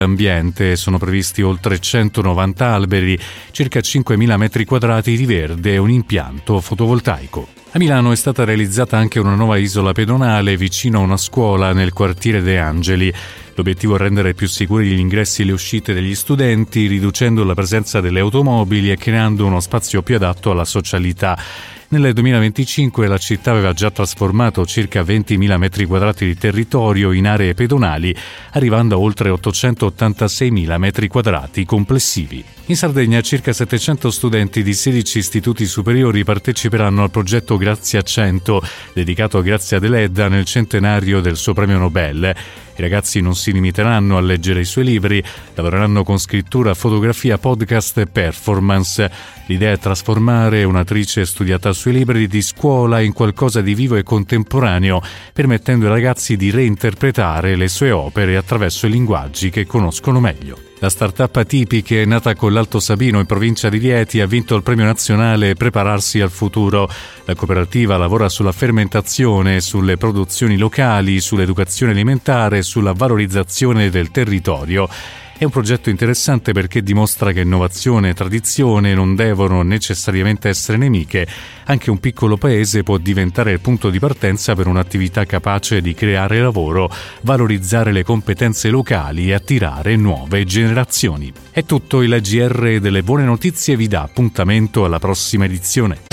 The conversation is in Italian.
ambiente. Sono previsti oltre 190 alberi, circa 5.000 metri quadrati di verde e un impianto fotovoltaico. A Milano è stata realizzata anche una nuova isola pedonale vicino a una scuola nel quartiere De Angeli. L'obiettivo è rendere più sicuri gli ingressi e le uscite degli studenti, riducendo la presenza delle automobili e creando uno spazio più adatto alla socialità. Nel 2025 la città aveva già trasformato circa 20.000 metri quadrati di territorio in aree pedonali, arrivando a oltre 886.000 metri quadrati complessivi. In Sardegna circa 700 studenti di 16 istituti superiori parteciperanno al progetto Grazia 100, dedicato a Grazia Deledda nel centenario del suo premio Nobel. I ragazzi non si limiteranno a leggere i suoi libri, lavoreranno con scrittura, fotografia, podcast e performance. L'idea è trasformare un'attrice studiata sui libri di scuola in qualcosa di vivo e contemporaneo, permettendo ai ragazzi di reinterpretare le sue opere attraverso i linguaggi che conoscono meglio. La startup Atipiche, nata con l'Alto Sabino in provincia di Rieti, ha vinto il premio nazionale Prepararsi al futuro. La cooperativa lavora sulla fermentazione, sulle produzioni locali, sull'educazione alimentare, sulla valorizzazione del territorio. È un progetto interessante perché dimostra che innovazione e tradizione non devono necessariamente essere nemiche. Anche un piccolo paese può diventare il punto di partenza per un'attività capace di creare lavoro, valorizzare le competenze locali e attirare nuove generazioni. È tutto, il GR delle buone notizie vi dà appuntamento alla prossima edizione.